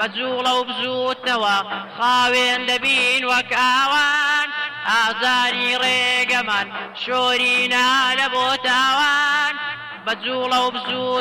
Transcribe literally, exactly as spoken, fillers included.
بەجوڵە و بزوتنەوە خاوێن دەبین وەک ئاوان ئازاری ڕێگەمان شۆرینە لە بۆ تاوان بەجوڵە و بزوت